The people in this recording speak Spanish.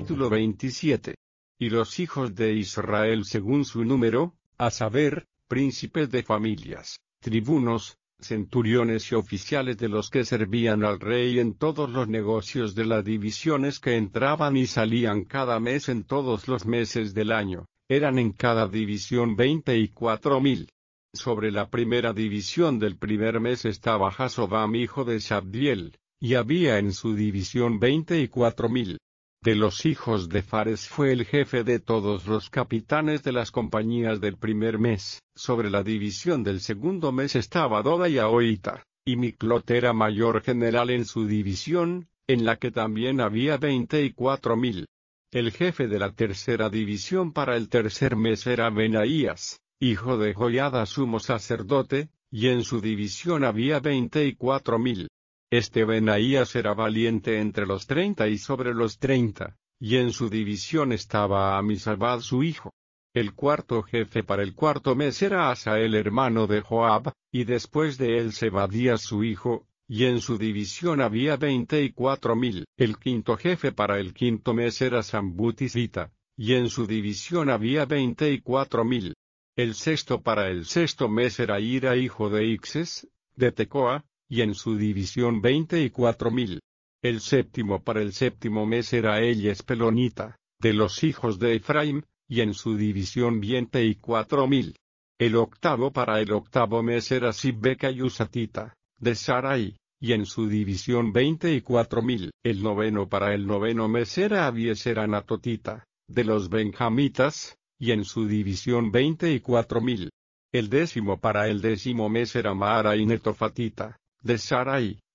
Capítulo 27. Y los hijos de Israel según su número, a saber, príncipes de familias, tribunos, centuriones y oficiales de los que servían al rey en todos los negocios de las divisiones que entraban y salían cada mes en todos los meses del año, eran en cada división 24,000. Sobre la primera división del primer mes estaba Jasobam hijo de Sabdiel, y había en su división 24,000. De los hijos de Fares fue el jefe de todos los capitanes de las compañías del primer mes. Sobre la división del segundo mes estaba Doda y Ahoita, y Miclot era mayor general en su división, en la que también había 24,000. El jefe de la tercera división para el tercer mes era Benaías, hijo de Joiada sumo sacerdote, y en su división había 24,000. Este Benaías era valiente entre los 30 y sobre los 30, y en su división estaba Amisabad su hijo. El cuarto jefe para el cuarto mes era Asael hermano de Joab, y después de él Zebadías su hijo, y en su división había 24,000. El quinto jefe para el quinto mes era Sambutisita, y en su división había 24,000. El sexto para el sexto mes era Ira hijo de Ixes, de Tecoa, y en su división 24,000. El séptimo para el séptimo mes era Elies Pelonita, de los hijos de Efraim, y en su división 24,000. El octavo para el octavo mes era Sibbeca y Usatita, de Sarai, y en su división 24,000. El noveno para el noveno mes era Abieser Anatotita, de los benjamitas, y en su división 24,000. El décimo para el décimo mes era Maara y Netofatita, de Sarai,